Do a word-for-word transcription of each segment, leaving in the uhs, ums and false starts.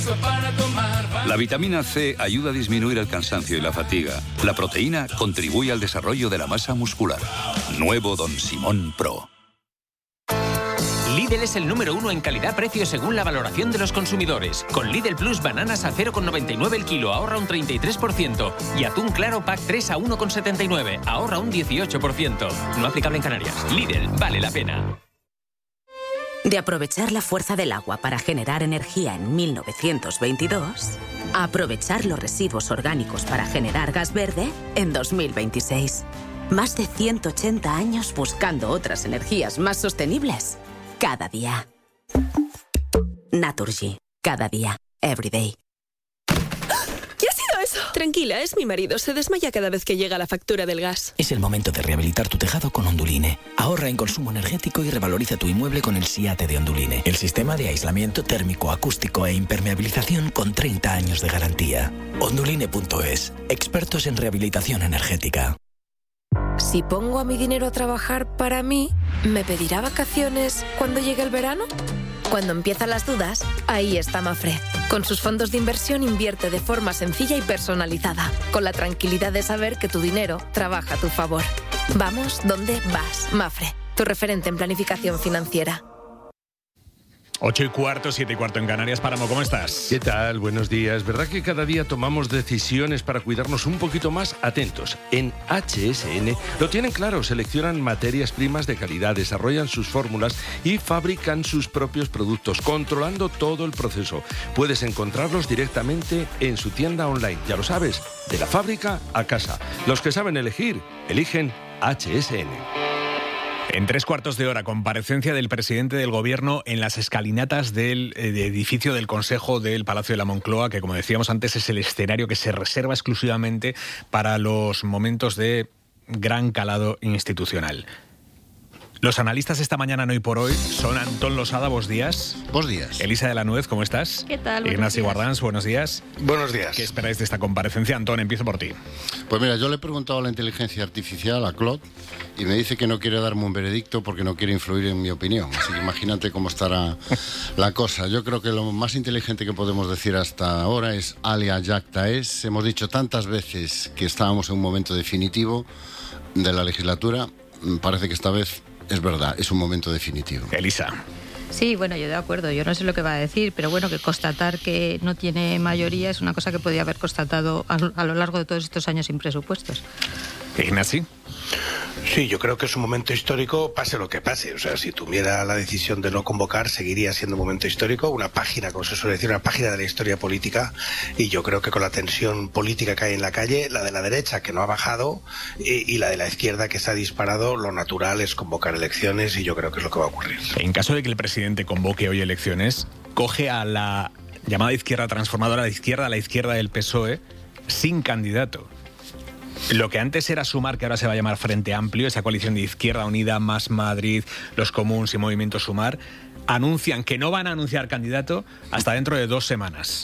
La vitamina C ayuda a disminuir el cansancio y la fatiga. La proteína contribuye al desarrollo de la masa muscular. Nuevo Don Simón Pro. Lidl es el número uno en calidad-precio según la valoración de los consumidores. Con Lidl Plus, bananas a cero coma noventa y nueve el kilo, ahorra un treinta y tres por ciento. Y atún claro, pack tres a uno coma setenta y nueve, ahorra un dieciocho por ciento. No aplicable en Canarias. Lidl, vale la pena. De aprovechar la fuerza del agua para generar energía en mil novecientos veintidós, a aprovechar los residuos orgánicos para generar gas verde en dos mil veintiséis. Más de ciento ochenta años buscando otras energías más sostenibles. Cada día. Naturgy. Cada día. Every day. ¿Qué ha sido eso? Tranquila, es mi marido. Se desmaya cada vez que llega la factura del gas. Es el momento de rehabilitar tu tejado con Onduline. Ahorra en consumo energético y revaloriza tu inmueble con el SIATE de Onduline. El sistema de aislamiento térmico, acústico e impermeabilización con treinta años de garantía. Onduline punto es. Expertos en rehabilitación energética. Si pongo a mi dinero a trabajar para mí, ¿me pedirá vacaciones cuando llegue el verano? Cuando empiezan las dudas, ahí está Mafre. Con sus fondos de inversión invierte de forma sencilla y personalizada, con la tranquilidad de saber que tu dinero trabaja a tu favor. Vamos donde vas, Mafre, tu referente en planificación financiera. Ocho y cuarto, siete y cuarto en Canarias. Páramo, ¿cómo estás? ¿Qué tal? Buenos días. ¿Verdad que cada día tomamos decisiones para cuidarnos un poquito más? Atentos. En H S N lo tienen claro. Seleccionan materias primas de calidad, desarrollan sus fórmulas y fabrican sus propios productos, controlando todo el proceso. Puedes encontrarlos directamente en su tienda online. Ya lo sabes, de la fábrica a casa. Los que saben elegir, eligen H S N. En tres cuartos de hora, comparecencia del presidente del Gobierno en las escalinatas del eh, de edificio del Consejo del Palacio de la Moncloa, que, como decíamos antes, es el escenario que se reserva exclusivamente para los momentos de gran calado institucional. Los analistas esta mañana, no hoy por hoy, son Antón Losada, buenos días. Buenos días. Elisa de la Nuez, ¿cómo estás? ¿Qué tal? Ignacio Guardans, buenos días. Buenos días. ¿Qué esperáis de esta comparecencia? Antón, empiezo por ti. Pues mira, yo le he preguntado a la inteligencia artificial, a Claude, y me dice que no quiere darme un veredicto porque no quiere influir en mi opinión. Así que imagínate cómo estará la cosa. Yo creo que lo más inteligente que podemos decir hasta ahora es alia jacta es. Hemos dicho tantas veces que estábamos en un momento definitivo de la legislatura. Parece que esta vez es verdad, es un momento definitivo. Elisa. Sí, bueno, yo de acuerdo, yo no sé lo que va a decir, pero bueno, que constatar que no tiene mayoría es una cosa que podía haber constatado a, a lo largo de todos estos años sin presupuestos. Ignacio. Sí, yo creo que es un momento histórico, pase lo que pase. O sea, si tuviera la decisión de no convocar, seguiría siendo un momento histórico, una página, como se suele decir, una página de la historia política. Y yo creo que con la tensión política que hay en la calle, la de la derecha, que no ha bajado, y, y la de la izquierda, que se ha disparado, lo natural es convocar elecciones, y yo creo que es lo que va a ocurrir. En caso de que el presidente convoque hoy elecciones, coge a la llamada izquierda transformadora, de izquierda a la izquierda del P S O E, sin candidato. Lo que antes era Sumar, que ahora se va a llamar Frente Amplio, esa coalición de Izquierda Unida, Más Madrid, Los Comuns y Movimiento Sumar, anuncian que no van a anunciar candidato hasta dentro de dos semanas.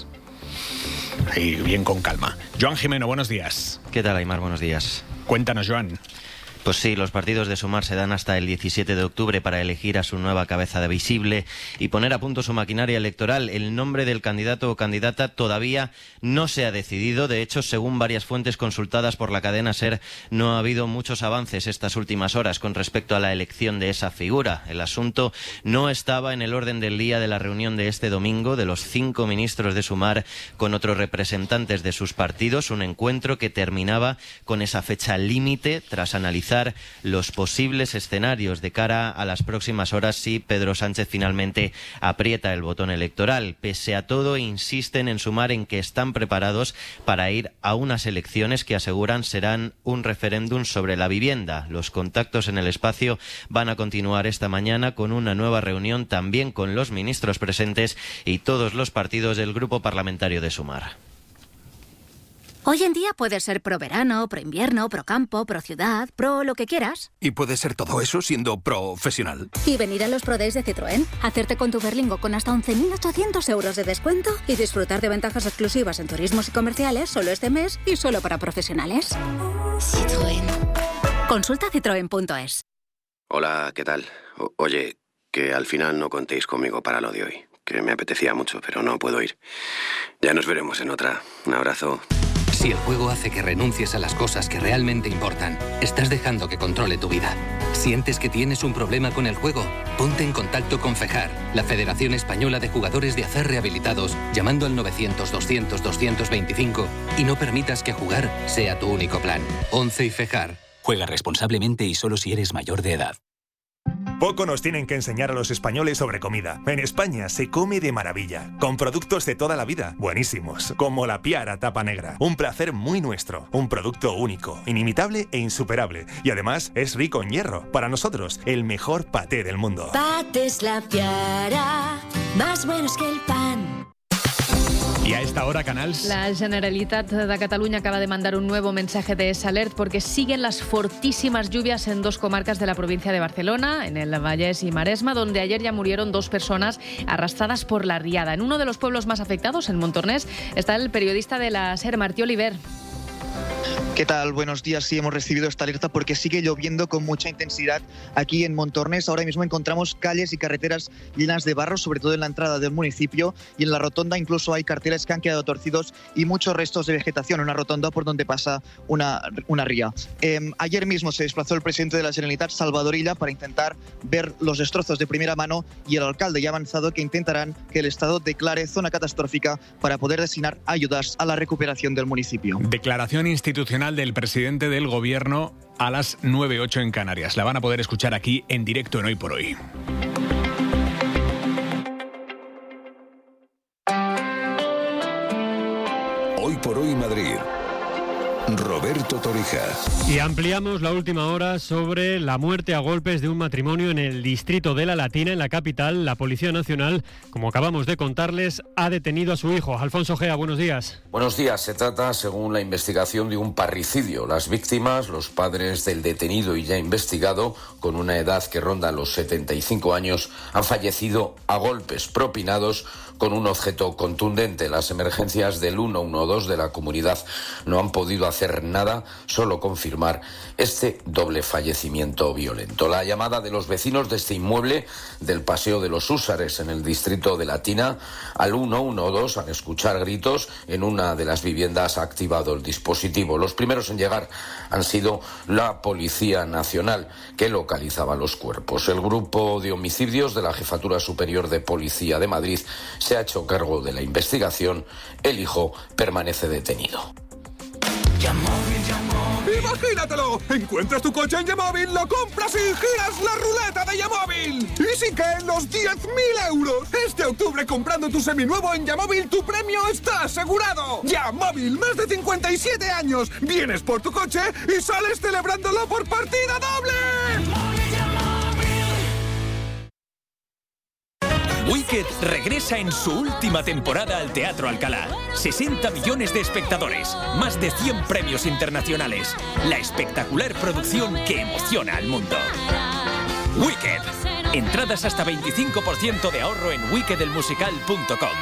Y bien con calma. Joan Jimeno, buenos días. ¿Qué tal, Aymar? Buenos días. Cuéntanos, Joan. Pues sí, los partidos de Sumar se dan hasta el diecisiete de octubre para elegir a su nueva cabeza de visible y poner a punto su maquinaria electoral. El nombre del candidato o candidata todavía no se ha decidido. De hecho, según varias fuentes consultadas por la cadena SER, no ha habido muchos avances estas últimas horas con respecto a la elección de esa figura. El asunto no estaba en el orden del día de la reunión de este domingo de los cinco ministros de Sumar con otros representantes de sus partidos, un encuentro que terminaba con esa fecha límite tras analizar los posibles escenarios de cara a las próximas horas si Pedro Sánchez finalmente aprieta el botón electoral. Pese a todo, insisten en Sumar en que están preparados para ir a unas elecciones que aseguran serán un referéndum sobre la vivienda. Los contactos en el espacio van a continuar esta mañana con una nueva reunión también con los ministros presentes y todos los partidos del grupo parlamentario de Sumar. Hoy en día puedes ser pro verano, pro invierno, pro campo, pro ciudad, pro lo que quieras. Y puedes ser todo eso siendo profesional. Y venir a los Pro Days de Citroën, hacerte con tu Berlingo con hasta once mil ochocientos euros de descuento y disfrutar de ventajas exclusivas en turismos y comerciales solo este mes y solo para profesionales. Citroën. Consulta citroen punto es. Hola, ¿qué tal? O- oye, que al final no contéis conmigo para lo de hoy. que me apetecía mucho, pero no puedo ir. Ya nos veremos en otra. Un abrazo. Si el juego hace que renuncies a las cosas que realmente importan, estás dejando que controle tu vida. ¿Sientes que tienes un problema con el juego? Ponte en contacto con FEJAR, la Federación Española de Jugadores de Acer Rehabilitados, llamando al novecientos, doscientos, doscientos veinticinco y no permitas que jugar sea tu único plan. ONCE y FEJAR. Juega responsablemente y solo si eres mayor de edad. Poco nos tienen que enseñar a los españoles sobre comida. En España se come de maravilla, con productos de toda la vida, buenísimos, como la Piara Tapa Negra. Un placer muy nuestro, un producto único, inimitable e insuperable. Y además es rico en hierro. Para nosotros, el mejor paté del mundo. Patés La Piara, más buenos que el pan. Y a esta hora, Canals. La Generalitat de Cataluña acaba de mandar un nuevo mensaje de Salert porque siguen las fortísimas lluvias en dos comarcas de la provincia de Barcelona, en el Vallès y Maresma, donde ayer ya murieron dos personas arrastradas por la riada. En uno de los pueblos más afectados, en Montornès, está el periodista de la SER, Martí Oliver. ¿Qué tal? Buenos días. Sí, hemos recibido esta alerta porque sigue lloviendo con mucha intensidad aquí en Montornès. Ahora mismo encontramos calles y carreteras llenas de barro, sobre todo en la entrada del municipio, y en la rotonda incluso hay carteles que han quedado torcidos y muchos restos de vegetación, una rotonda por donde pasa una, una ría. Eh, ayer mismo se desplazó el presidente de la Generalitat, Salvador Illa, para intentar ver los destrozos de primera mano, y el alcalde ya ha avanzado que intentarán que el Estado declare zona catastrófica para poder destinar ayudas a la recuperación del municipio. Declaración institucional del presidente del Gobierno a las nueve ocho en Canarias. La van a poder escuchar aquí en directo en Hoy por Hoy. Hoy por Hoy Madrid. Roberto Torija. Y ampliamos la última hora sobre la muerte a golpes de un matrimonio en el distrito de La Latina, en la capital. La Policía Nacional, como acabamos de contarles, ha detenido a su hijo. Alfonso Gea, buenos días. Buenos días. Se trata, según la investigación, de un parricidio. Las víctimas, los padres del detenido y ya investigado, con una edad que ronda los setenta y cinco años, han fallecido a golpes propinados con un objeto contundente. Las emergencias del ciento doce de la comunidad no han podido hacer nada, solo confirmar este doble fallecimiento violento. La llamada de los vecinos de este inmueble del Paseo de los Húsares, en el distrito de Latina, al ciento doce, al escuchar gritos en una de las viviendas, ha activado el dispositivo. Los primeros en llegar han sido la Policía Nacional, que localizaba los cuerpos. El grupo de homicidios de la Jefatura Superior de Policía de Madrid se ha hecho cargo de la investigación. El hijo permanece detenido. ¡Imagínatelo! Encuentras tu coche en Yamóvil, lo compras y giras la ruleta de Yamóvil. Y sí que en los diez mil euros. Este octubre, comprando tu seminuevo en Yamóvil, tu premio está asegurado. Yamóvil, más de cincuenta y siete años. Vienes por tu coche y sales celebrándolo por partida doble. Wicked regresa en su última temporada al Teatro Alcalá. sesenta millones de espectadores, más de cien premios internacionales. La espectacular producción que emociona al mundo. Wicked. Entradas hasta veinticinco por ciento de ahorro en wicked el musical punto com.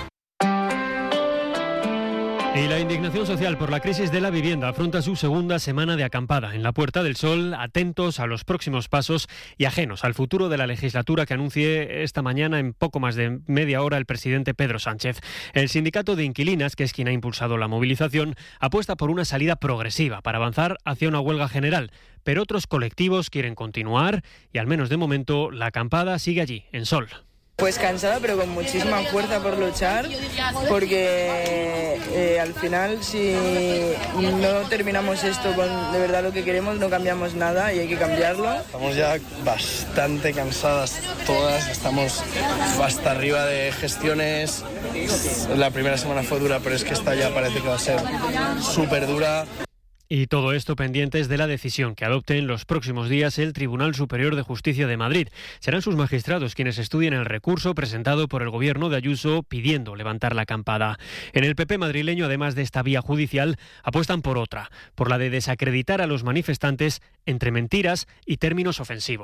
Y la indignación social por la crisis de la vivienda afronta su segunda semana de acampada. En la Puerta del Sol, atentos a los próximos pasos y ajenos al futuro de la legislatura que anuncie esta mañana en poco más de media hora el presidente Pedro Sánchez. El sindicato de inquilinas, que es quien ha impulsado la movilización, apuesta por una salida progresiva para avanzar hacia una huelga general. Pero otros colectivos quieren continuar y, al menos de momento, la acampada sigue allí, en Sol. Pues cansada, pero con muchísima fuerza por luchar, porque eh, al final si no terminamos esto con de verdad lo que queremos, no cambiamos nada y hay que cambiarlo. Estamos ya bastante cansadas todas, estamos hasta arriba de gestiones. La primera semana fue dura, pero es que esta ya parece que va a ser súper dura. Y todo esto pendientes de la decisión que adopte en los próximos días el Tribunal Superior de Justicia de Madrid. Serán sus magistrados quienes estudien el recurso presentado por el gobierno de Ayuso pidiendo levantar la acampada. En el P P madrileño, además de esta vía judicial, apuestan por otra, por la de desacreditar a los manifestantes entre mentiras y términos ofensivos.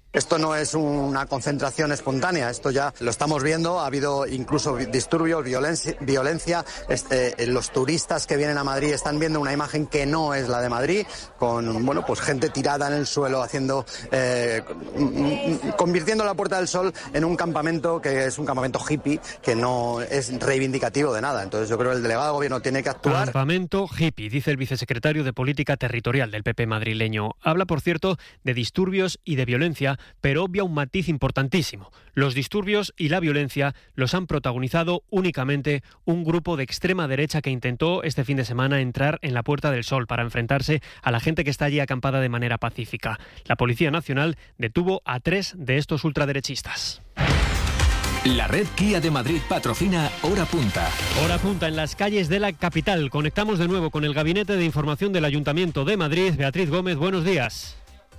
Esto no es una concentración espontánea, esto ya lo estamos viendo, ha habido incluso disturbios, violencia, violencia. Este, los turistas que vienen a Madrid están viendo una imagen que no es la de Madrid, con bueno, pues gente tirada en el suelo, haciendo, eh, convirtiendo la Puerta del Sol en un campamento que es un campamento hippie, que no es reivindicativo de nada. Entonces yo creo que el delegado de gobierno tiene que actuar. Campamento hippie, dice el vicesecretario de Política Territorial del P P madrileño. Habla, por cierto, de disturbios y de violencia, pero obvia un matiz importantísimo. Los disturbios y la violencia los han protagonizado únicamente un grupo de extrema derecha que intentó este fin de semana entrar en la Puerta del Sol para enfrentarse a la gente que está allí acampada de manera pacífica. La Policía Nacional detuvo a tres de estos ultraderechistas. La red Kia de Madrid patrocina Hora Punta. Hora Punta en las calles de la capital. Conectamos de nuevo con el Gabinete de Información del Ayuntamiento de Madrid. Beatriz Gómez, buenos días.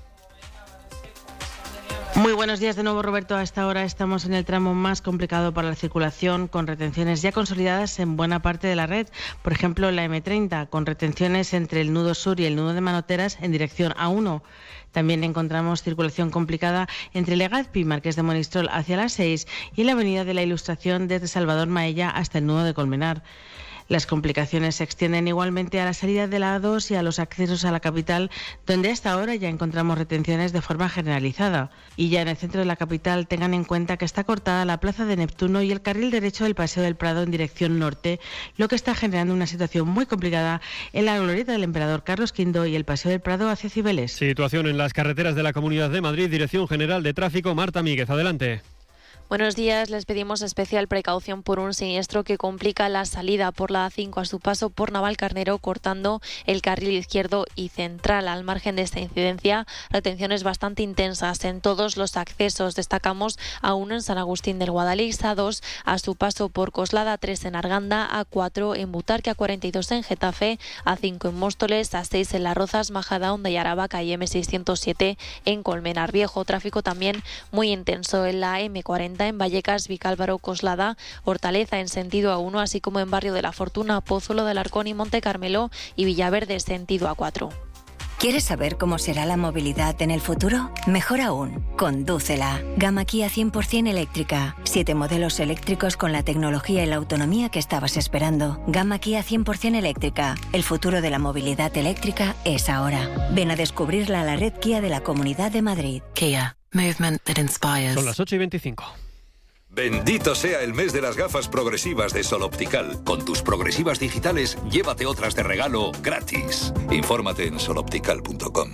Muy buenos días de nuevo, Roberto. A esta hora estamos en el tramo más complicado para la circulación, con retenciones ya consolidadas en buena parte de la red. Por ejemplo, la eme treinta, con retenciones entre el nudo sur y el nudo de Manoteras en dirección A uno. También encontramos circulación complicada entre Legazpi y Marqués de Monistrol hacia las seis y en la Avenida de la Ilustración desde Salvador Maella hasta el nudo de Colmenar. Las complicaciones se extienden igualmente a la salida de la A dos y a los accesos a la capital, donde a esta hora ya encontramos retenciones de forma generalizada. Y ya en el centro de la capital tengan en cuenta que está cortada la Plaza de Neptuno y el carril derecho del Paseo del Prado en dirección norte, lo que está generando una situación muy complicada en la glorieta del Emperador Carlos quinto y el Paseo del Prado hacia Cibeles. Situación en las carreteras de la Comunidad de Madrid, Dirección General de Tráfico, Marta Míguez, adelante. Buenos días, les pedimos especial precaución por un siniestro que complica la salida por la A cinco a su paso por Navalcarnero, cortando el carril izquierdo y central. Al margen de esta incidencia, retenciones bastante intensas en todos los accesos. Destacamos a uno en San Agustín del Guadalix, A dos a su paso por Coslada, A tres en Arganda, A cuatro en Butarque, A cuarenta y dos en Getafe, A cinco en Móstoles, A seis en Las Rozas, Majadahonda y Aravaca y eme seiscientos siete en Colmenar Viejo. Tráfico también muy intenso en la eme cuarenta en Vallecas, Vicálvaro, Coslada, Hortaleza en sentido A uno, así como en Barrio de la Fortuna, Pozuelo del Arcón y Monte Carmelo y Villaverde sentido A cuatro. ¿Quieres saber cómo será la movilidad en el futuro? Mejor aún, condúcela. Gama Kia cien por ciento eléctrica. Siete modelos eléctricos con la tecnología y la autonomía que estabas esperando. Gama Kia cien por ciento eléctrica. El futuro de la movilidad eléctrica es ahora. Ven a descubrirla a la red Kia de la Comunidad de Madrid. Kia. Movement that inspires. Son las ocho y veinticinco. Bendito sea el mes de las gafas progresivas de Sol Optical. Con tus progresivas digitales, llévate otras de regalo gratis. Infórmate en sol optical punto com.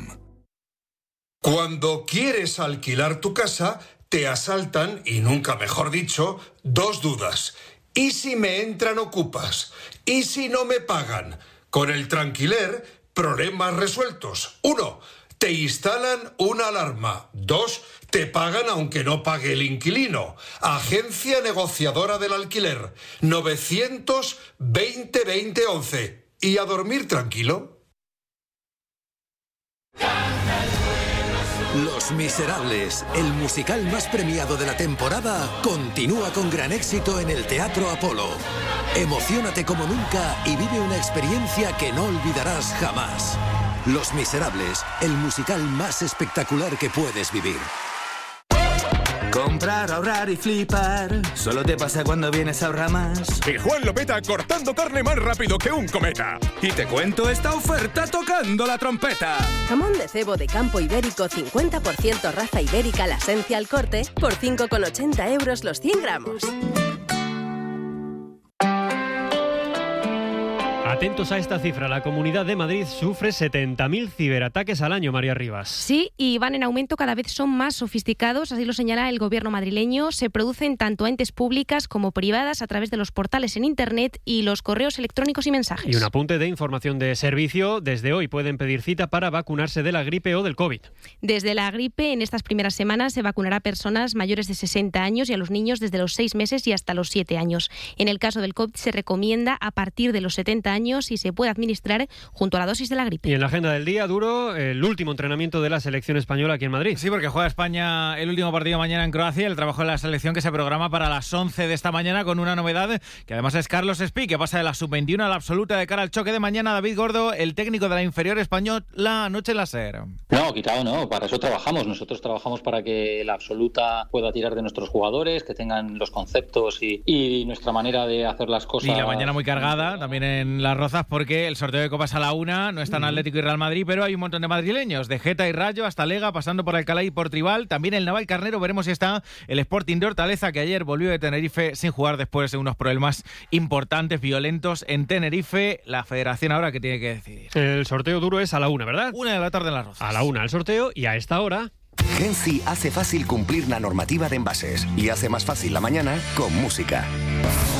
Cuando quieres alquilar tu casa, te asaltan, y nunca mejor dicho, dos dudas. ¿Y si me entran ocupas? ¿Y si no me pagan? Con el Tranquiler, problemas resueltos. Uno, te instalan una alarma. Dos, te pagan aunque no pague el inquilino. Agencia negociadora del alquiler. novecientos veinte veinte once. ¿Y a dormir tranquilo? Los Miserables, el musical más premiado de la temporada, continúa con gran éxito en el Teatro Apolo. Emociónate como nunca y vive una experiencia que no olvidarás jamás. Los Miserables, el musical más espectacular que puedes vivir. Comprar, ahorrar y flipar. Solo te pasa cuando vienes a Ahorra Más. Y Juan lo peta cortando carne más rápido que un cometa. Y te cuento esta oferta tocando la trompeta. Jamón de cebo de campo ibérico cincuenta por ciento raza ibérica, la esencia al corte, por cinco con ochenta euros los cien gramos. Atentos a esta cifra, la Comunidad de Madrid sufre setenta mil ciberataques al año, María Rivas. Sí, y van en aumento, cada vez son más sofisticados, así lo señala el gobierno madrileño. Se producen tanto a entes públicas como privadas a través de los portales en Internet y los correos electrónicos y mensajes. Y un apunte de información de servicio, desde hoy pueden pedir cita para vacunarse de la gripe o del COVID. Desde la gripe, en estas primeras semanas se vacunará a personas mayores de sesenta años y a los niños desde los seis meses y hasta los siete años. En el caso del COVID se recomienda a partir de los setenta años años y se puede administrar junto a la dosis de la gripe. Y en la agenda del día, Duro, el último entrenamiento de la selección española aquí en Madrid. Sí, porque juega España el último partido mañana en Croacia, el trabajo de la selección que se programa para las once de esta mañana con una novedad que además es Carlos Espí, que pasa de la sub veintiuno a la absoluta de cara al choque de mañana. David Gordo, el técnico de la inferior española, noche láser. No, quitado no, para eso trabajamos. Nosotros trabajamos para que la absoluta pueda tirar de nuestros jugadores, que tengan los conceptos y, y nuestra manera de hacer las cosas. Y la mañana muy cargada también en Las Rozas, porque el sorteo de Copas a la una, no están Atlético y Real Madrid, pero hay un montón de madrileños, de Geta y Rayo hasta Lega, pasando por Alcalá y por Tribal. También el Navalcarnero, veremos si está el Sporting de Hortaleza, que ayer volvió de Tenerife sin jugar después de unos problemas importantes, violentos en Tenerife. La federación ahora que tiene que decidir. El sorteo, Duro, es a la una, ¿verdad? Una de la tarde en Las Rozas. A la una el sorteo, y a esta hora... Genci hace fácil cumplir la normativa de envases y hace más fácil la mañana con música.